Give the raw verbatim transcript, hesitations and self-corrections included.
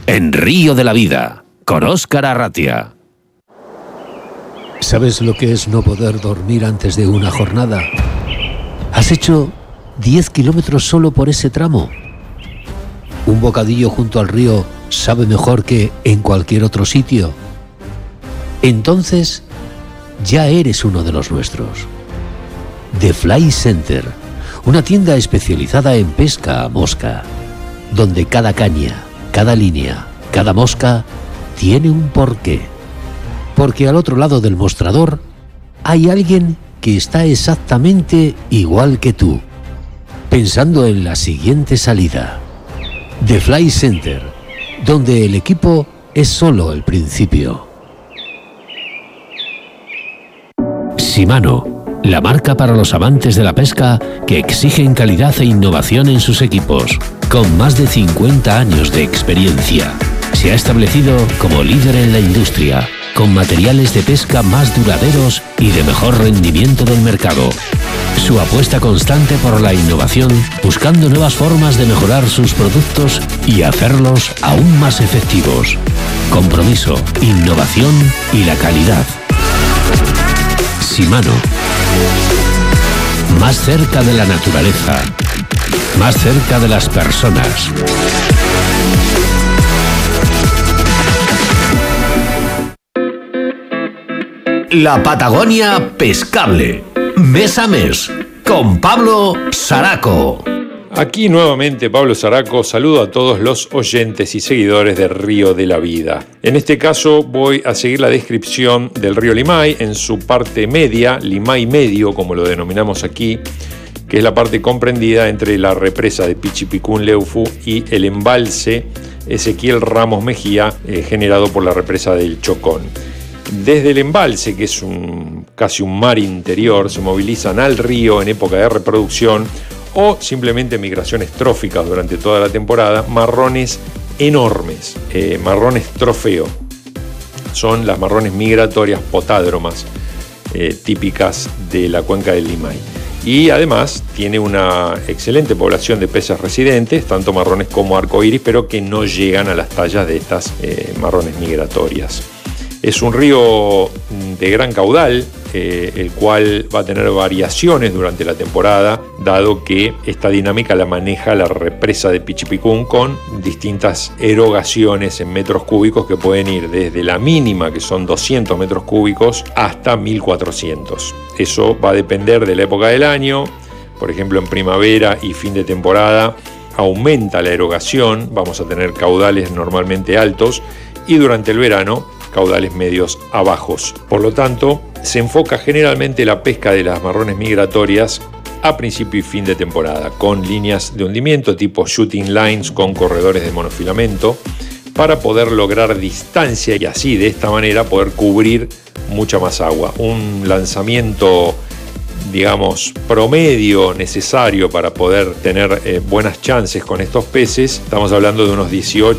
en Río de la Vida, con Óscar Arratia. ¿Sabes lo que es no poder dormir antes de una jornada? ¿Has hecho diez kilómetros solo por ese tramo? ¿Un bocadillo junto al río sabe mejor que en cualquier otro sitio? Entonces, ya eres uno de los nuestros. The Fly Center, una tienda especializada en pesca a mosca, donde cada caña, cada línea, cada mosca tiene un porqué. Porque al otro lado del mostrador hay alguien que está exactamente igual que tú, pensando en la siguiente salida. The Fly Center, donde el equipo es solo el principio. Shimano, la marca para los amantes de la pesca que exigen calidad e innovación en sus equipos. Con más de cincuenta años de experiencia, se ha establecido como líder en la industria, con materiales de pesca más duraderos y de mejor rendimiento del mercado. Su apuesta constante por la innovación, buscando nuevas formas de mejorar sus productos y hacerlos aún más efectivos. Compromiso, innovación y la calidad. Shimano. Más cerca de la naturaleza, más cerca de las personas. La Patagonia pescable, mes a mes, con Pablo Saraco. Aquí nuevamente Pablo Saraco, saludo a todos los oyentes y seguidores de Río de la Vida. En este caso voy a seguir la descripción del río Limay en su parte media, Limay medio como lo denominamos aquí, que es la parte comprendida entre la represa de Pichipicún-Leufu y el embalse Ezequiel Ramos Mejía, eh, generado por la represa del Chocón. Desde el embalse, que es un, casi un mar interior, se movilizan al río en época de reproducción o simplemente migraciones tróficas durante toda la temporada, marrones enormes, eh, marrones trofeo. Son las marrones migratorias potádromas eh, típicas de la cuenca del Limay. Y además tiene una excelente población de peces residentes, tanto marrones como arcoíris, pero que no llegan a las tallas de estas eh, marrones migratorias. Es un río de gran caudal, eh, el cual va a tener variaciones durante la temporada, dado que esta dinámica la maneja la represa de Pichipicún con distintas erogaciones en metros cúbicos que pueden ir desde la mínima, que son doscientos metros cúbicos, hasta mil cuatrocientos. Eso va a depender de la época del año. Por ejemplo, en primavera y fin de temporada aumenta la erogación, vamos a tener caudales normalmente altos, y durante el verano caudales medios a bajos. Por lo tanto, se enfoca generalmente la pesca de las marrones migratorias a principio y fin de temporada, con líneas de hundimiento tipo shooting lines con corredores de monofilamento, para poder lograr distancia y así de esta manera poder cubrir mucha más agua. Un lanzamiento, digamos, promedio necesario para poder tener eh, buenas chances con estos peces, estamos hablando de unos dieciocho